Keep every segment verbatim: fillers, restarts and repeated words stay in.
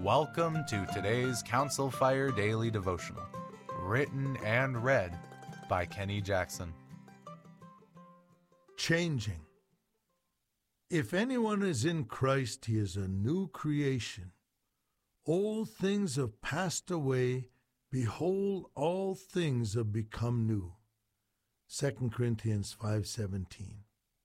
Welcome to today's Council Fire Daily Devotional, written and read by Kenny Jackson. Changing. If anyone is in Christ, he is a new creation. Old things have passed away. Behold, all things have become new. Second Corinthians five seventeen.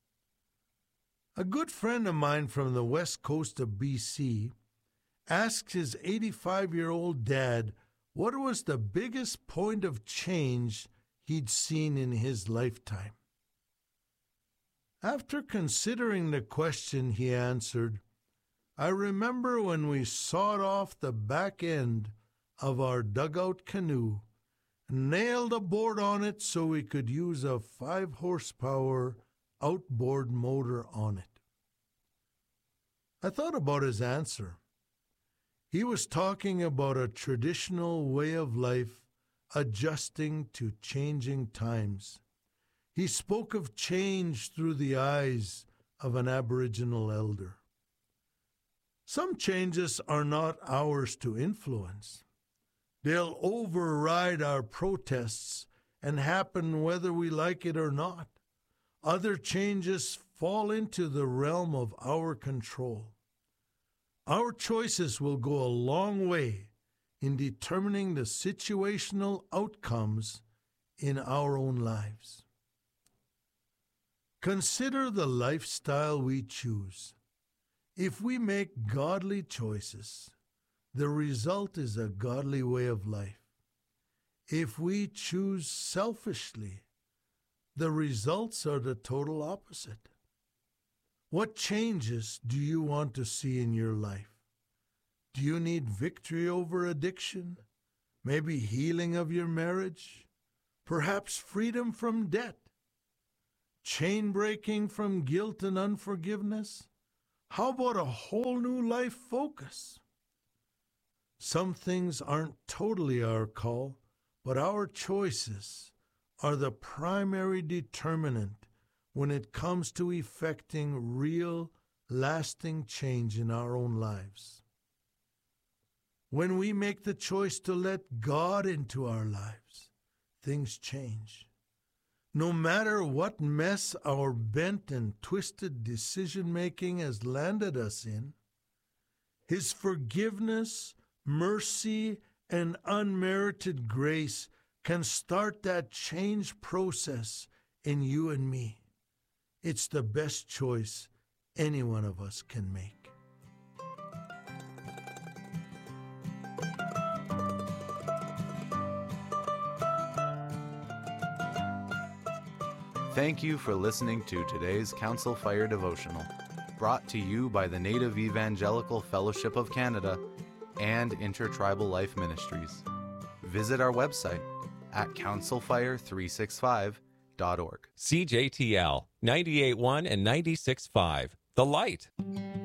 A good friend of mine from the west coast of B C asked his eighty-five-year-old dad what was the biggest point of change he'd seen in his lifetime. After considering the question, he answered, "I remember when we sawed off the back end of our dugout canoe and nailed a board on it so we could use a five horsepower outboard motor on it." I thought about his answer. He was talking about a traditional way of life adjusting to changing times. He spoke of change through the eyes of an Aboriginal elder. Some changes are not ours to influence. They'll override our protests and happen whether we like it or not. Other changes fall into the realm of our control. Our choices will go a long way in determining the situational outcomes in our own lives. Consider the lifestyle we choose. If we make godly choices, the result is a godly way of life. If we choose selfishly, the results are the total opposite. What changes do you want to see in your life? Do you need victory over addiction? Maybe healing of your marriage? Perhaps freedom from debt? Chain breaking from guilt and unforgiveness? How about a whole new life focus? Some things aren't totally our call, but our choices are the primary determinant when it comes to effecting real, lasting change in our own lives. When we make the choice to let God into our lives, things change. No matter what mess our bent and twisted decision-making has landed us in, His forgiveness, mercy, and unmerited grace can start that change process in you and me. It's the best choice any one of us can make. Thank you for listening to today's Council Fire Devotional, brought to you by the Native Evangelical Fellowship of Canada and Intertribal Life Ministries. Visit our website at council fire three sixty-five dot org. C J T L ninety-eight point one and ninety-six point five, The Light.